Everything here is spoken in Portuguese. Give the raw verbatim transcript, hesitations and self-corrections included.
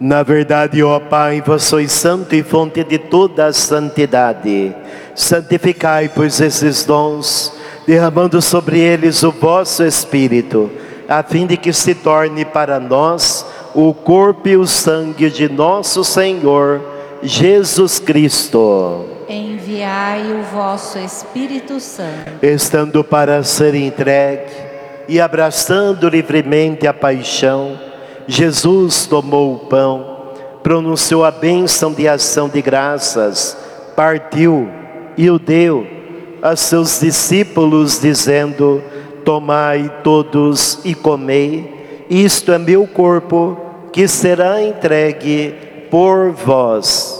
Na verdade, ó Pai, vós sois santo e fonte de toda a santidade. Santificai, pois, esses dons, derramando sobre eles o vosso Espírito, a fim de que se torne para nós o corpo e o sangue de nosso Senhor Jesus Cristo. Enviai o vosso Espírito Santo. Estando para ser entregue e abraçando livremente a paixão, Jesus tomou o pão, pronunciou a bênção de ação de graças, partiu e o deu a seus discípulos, dizendo: tomai todos e comei, isto é meu corpo, que será entregue por vós.